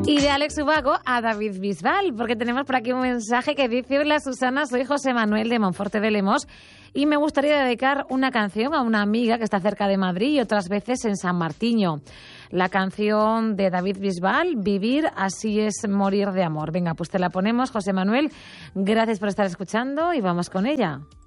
Y de Alex Ubago a David Bisbal, porque tenemos por aquí un mensaje que dice: hola Susana, soy José Manuel de Monforte de Lemos y me gustaría dedicar una canción a una amiga que está cerca de Madrid y otras veces en San Martiño. La canción de David Bisbal, Vivir así es morir de amor. Venga, pues te la ponemos, José Manuel. Gracias por estar escuchando y vamos con ella.